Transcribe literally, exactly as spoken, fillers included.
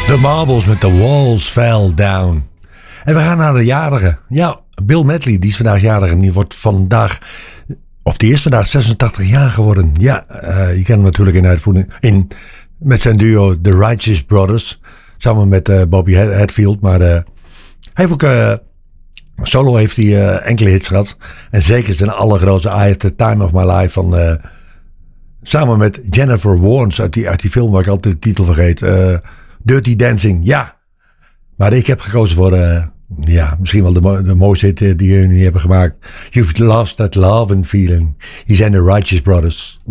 The Marbles met The Walls Fell Down. En we gaan naar de jarigen. Ja, Bill Medley, die is vandaag jarig en die wordt vandaag... Of die is vandaag zesentachtig jaar geworden. Ja, uh, je kent hem natuurlijk in uitvoering. In, met zijn duo The Righteous Brothers. Samen met uh, Bobby Hatfield. Maar uh, hij heeft ook... Uh, solo heeft hij uh, enkele hits gehad. En zeker zijn allergrootste I Have the Time of My Life van... Uh, samen met Jennifer Warnes uit die, uit die film waar ik altijd de titel vergeet. Uh, Dirty Dancing, ja. Maar ik heb gekozen voor... Uh, ja, misschien wel de, mo- de mooiste hit uh, die jullie hebben gemaakt. You've Lost That Love and Feeling. Hier zijn de Righteous Brothers.